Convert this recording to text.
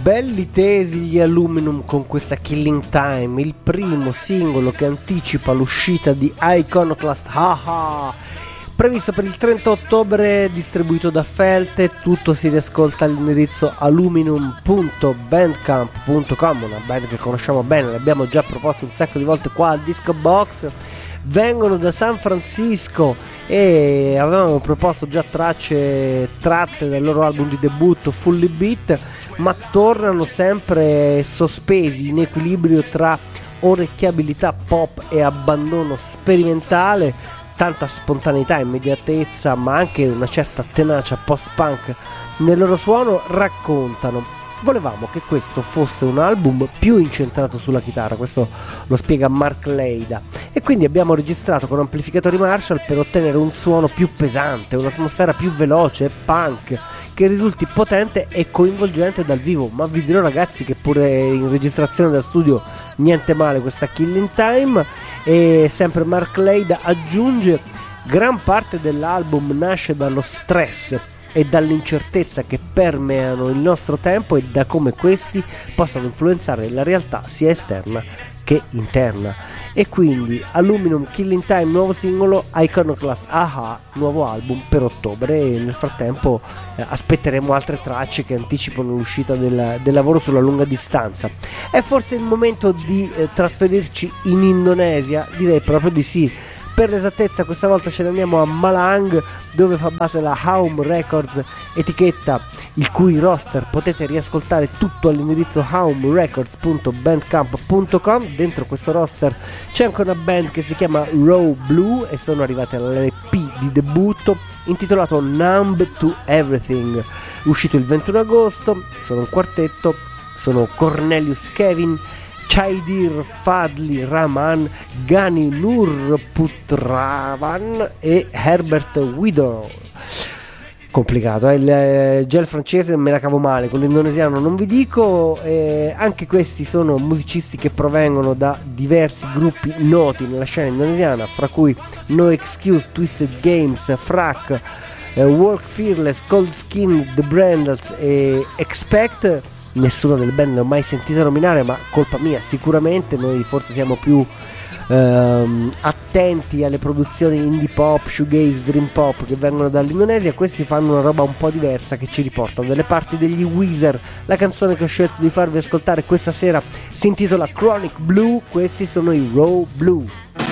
Belli tesi gli Aluminum con questa Killing Time, il primo singolo che anticipa l'uscita di Iconoclast Haha, previsto per il 30 ottobre, distribuito da Felte. Tutto si riascolta all'indirizzo aluminum.bandcamp.com, una band che conosciamo bene, l'abbiamo già proposto un sacco di volte qua al Disco Box. Vengono da San Francisco e avevamo proposto già tracce tratte dal loro album di debutto Fully Beat, ma tornano sempre sospesi in equilibrio tra orecchiabilità pop e abbandono sperimentale, tanta spontaneità e immediatezza, ma anche una certa tenacia post-punk nel loro suono. Raccontano: volevamo che questo fosse un album più incentrato sulla chitarra, questo lo spiega Mark Leida, e quindi abbiamo registrato con amplificatori Marshall per ottenere un suono più pesante, un'atmosfera più veloce e punk, che risulti potente e coinvolgente dal vivo. Ma vi dirò, ragazzi, che pure in registrazione da studio niente male questa Killing Time. E sempre Mark Leida aggiunge: gran parte dell'album nasce dallo stress e dall'incertezza che permeano il nostro tempo e da come questi possano influenzare la realtà sia esterna che interna. E quindi Aluminum, Killing Time, nuovo singolo, Iconoclast Aha, nuovo album per ottobre, e nel frattempo aspetteremo altre tracce che anticipano l'uscita del lavoro sulla lunga distanza. È forse il momento di trasferirci in Indonesia? Direi proprio di sì. Per l'esattezza questa volta ce ne andiamo a Malang, dove fa base la Home Records, etichetta il cui roster potete riascoltare tutto all'indirizzo homerecords.bandcamp.com. Dentro questo roster c'è anche una band che si chiama Raw Blue e sono arrivate all'LP di debutto intitolato Numb to Everything, uscito il 21 agosto. Sono un quartetto, sono Cornelius Kevin, Chaidir Fadli Rahman, Gani Nur Putravan e Herbert Widow. Complicato, già il francese me la cavo male, con l'indonesiano non vi dico. Anche questi sono musicisti che provengono da diversi gruppi noti nella scena indonesiana, fra cui No Excuse, Twisted Games, Frack, Work Fearless, Cold Skin, The Brandals e Expect. Nessuna delle band l'ho mai sentita nominare, ma colpa mia sicuramente. Noi forse siamo più attenti alle produzioni indie pop, shoegaze, dream pop che vengono dall'Indonesia. Questi fanno una roba un po' diversa che ci riporta dalle parti degli Weezer. La canzone che ho scelto di farvi ascoltare questa sera si intitola Chronic Blue. Questi sono i Raw Blue.